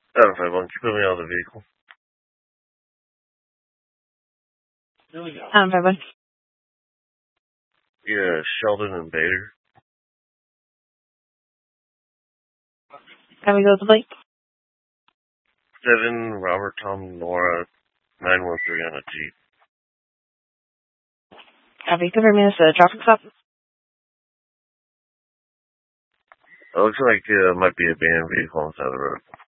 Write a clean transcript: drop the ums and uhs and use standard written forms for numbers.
Adam 51, keep me out of the vehicle. Adam 51. Yeah, Sheldon and Bader. Can we go with the plate? 7 Robert Tom Nora 913 on a Jeep. Copy. Confirm me this traffic stop. It looks like it might be a banned vehicle on the side of the road.